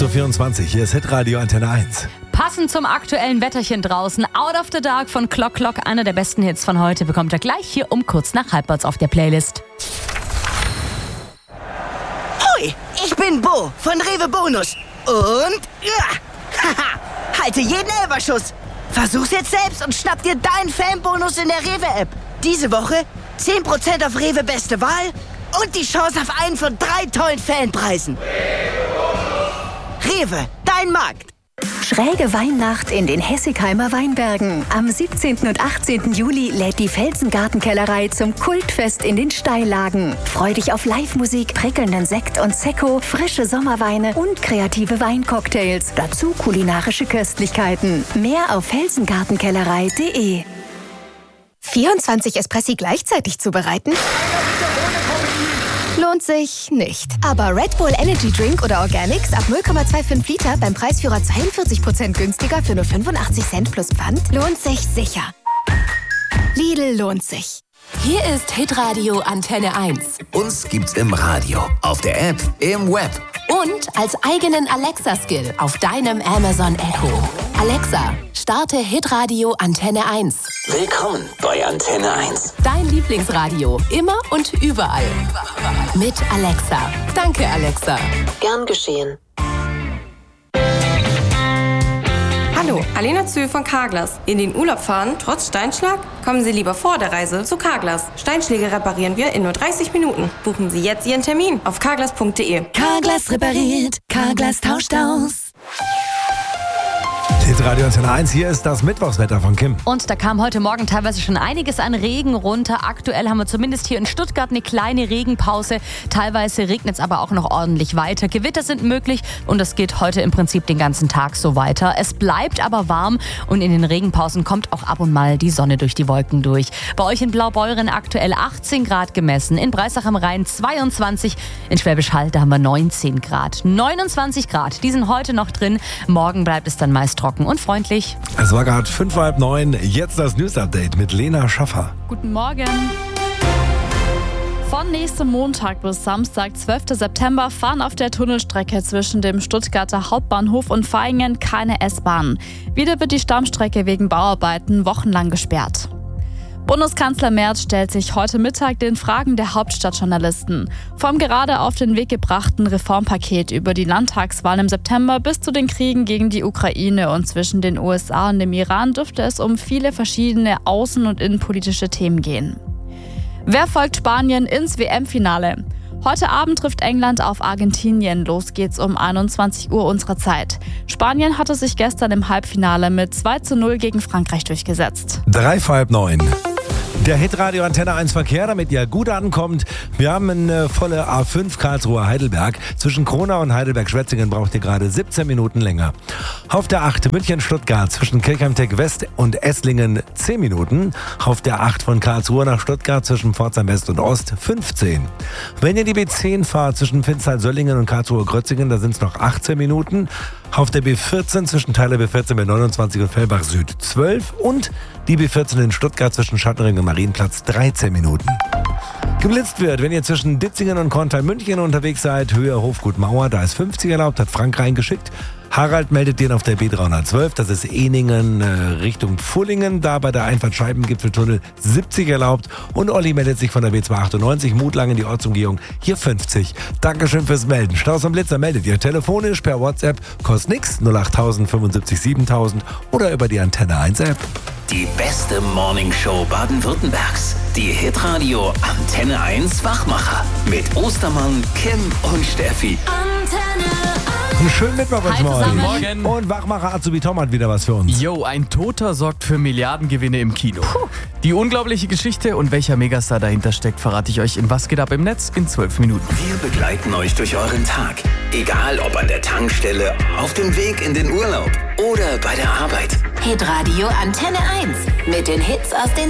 8.24 Uhr, hier ist Hitradio Antenne 1. Passend zum aktuellen Wetterchen draußen, Out of the Dark von Clock Clock, einer der besten Hits von heute, bekommt er gleich hier um kurz nach halbplatz auf der Playlist. Hoi, ich bin Bo von Rewe Bonus und halte jeden Elferschuss. Versuch's jetzt selbst und schnapp dir deinen Fanbonus in der Rewe-App. Diese Woche 10% auf Rewe Beste Wahl und die Chance auf einen von 3 tollen Fanpreisen. Rewe, dein Markt. Schräge Weihnacht in den Hessigheimer Weinbergen. Am 17. und 18. Juli lädt die Felsengartenkellerei zum Kultfest in den Steillagen. Freu dich auf Live-Musik, prickelnden Sekt und Sekko, frische Sommerweine und kreative Weincocktails. Dazu kulinarische Köstlichkeiten. Mehr auf felsengartenkellerei.de. 24 Espressi gleichzeitig zubereiten? Lohnt sich nicht. Aber Red Bull Energy Drink oder Organics ab 0,25 Liter beim Preisführer 42% günstiger für nur 85 Cent plus Pfand lohnt sich sicher. Lidl lohnt sich. Hier ist Hitradio Antenne 1. Uns gibt's im Radio, auf der App, im Web. Und als eigenen Alexa-Skill auf deinem Amazon Echo. Alexa, starte Hitradio Antenne 1. Willkommen bei Antenne 1. Dein Lieblingsradio, immer und überall. Mit Alexa. Danke, Alexa. Gern geschehen. Hallo, Alena Zühl von Carglass. In den Urlaub fahren, trotz Steinschlag? Kommen Sie lieber vor der Reise zu Carglass. Steinschläge reparieren wir in nur 30 Minuten. Buchen Sie jetzt Ihren Termin auf carglass.de. Carglass repariert, Carglass tauscht aus. Hitradio Antenne 1, hier ist das Mittwochswetter von Kim. Und da kam heute Morgen teilweise schon einiges an Regen runter. Aktuell haben wir zumindest hier in Stuttgart eine kleine Regenpause. Teilweise regnet es aber auch noch ordentlich weiter. Gewitter sind möglich und das geht heute im Prinzip den ganzen Tag so weiter. Es bleibt aber warm und in den Regenpausen kommt auch ab und mal die Sonne durch die Wolken durch. Bei euch in Blaubeuren aktuell 18 Grad gemessen, in Breisach am Rhein 22, in Schwäbisch Hall da haben wir 19 Grad. 29 Grad, die sind heute noch drin. Morgen bleibt es dann meist trocken und freundlich. Es war gerade 8:55, jetzt das News-Update mit Lena Schaffer. Guten Morgen. Von nächstem Montag bis Samstag, 12. September, fahren auf der Tunnelstrecke zwischen dem Stuttgarter Hauptbahnhof und Vaihingen keine S-Bahnen. Wieder wird die Stammstrecke wegen Bauarbeiten wochenlang gesperrt. Bundeskanzler Merz stellt sich heute Mittag den Fragen der Hauptstadtjournalisten. Vom gerade auf den Weg gebrachten Reformpaket über die Landtagswahlen im September bis zu den Kriegen gegen die Ukraine und zwischen den USA und dem Iran dürfte es um viele verschiedene außen- und innenpolitische Themen gehen. Wer folgt Spanien ins WM-Finale? Heute Abend trifft England auf Argentinien. Los geht's um 21 Uhr unserer Zeit. Spanien hatte sich gestern im Halbfinale mit 2:0 gegen Frankreich durchgesetzt. 8:45. Der Hitradio Antenne 1 Verkehr, damit ihr gut ankommt. Wir haben eine volle A5 Karlsruhe-Heidelberg. Zwischen Kronau und Heidelberg-Schwetzingen braucht ihr gerade 17 Minuten länger. Auf der 8 München-Stuttgart zwischen Kirchheim-Tech West und Esslingen 10 Minuten. Auf der 8 von Karlsruhe nach Stuttgart zwischen Pforzheim West und Ost 15. Wenn ihr die B10 fahrt zwischen Finztal-Söllingen und Karlsruhe-Grötzingen, da sind es noch 18 Minuten. Auf der B14 zwischen Teiler B14 mit 29 und Fellbach Süd 12 und die B14 in Stuttgart zwischen Schattenring und Marienplatz 13 Minuten. Geblitzt wird, wenn ihr zwischen Ditzingen und Korntal-München unterwegs seid, Höhe Hofgut Mauer, da ist 50 erlaubt, hat Frank reingeschickt. Harald meldet den auf der B312, das ist Ehningen Richtung Pfullingen, da bei der Einfahrt Scheibengipfeltunnel 70 erlaubt. Und Olli meldet sich von der B298, Mutlang in die Ortsumgehung, hier 50. Dankeschön fürs Melden. Staus und Blitzer meldet ihr telefonisch per WhatsApp, kostet nix, 08000 75 7000 oder über die Antenne 1 App. Die beste Morningshow Baden-Württembergs. Die Hitradio Antenne 1 Wachmacher. Mit Ostermann, Kim und Steffi. Antenne 1. Einen schönen Mittwoch Hi zusammen. Morgen. Und Wachmacher Azubi Tom hat wieder was für uns. Yo, ein Toter sorgt für Milliardengewinne im Kino. Die unglaubliche Geschichte und welcher Megastar dahinter steckt, verrate ich euch in Was geht ab im Netz in 12 Minuten. Wir begleiten euch durch euren Tag. Egal ob an der Tankstelle, auf dem Weg in den Urlaub oder bei der Arbeit. Hitradio Antenne 1 mit den Hits aus den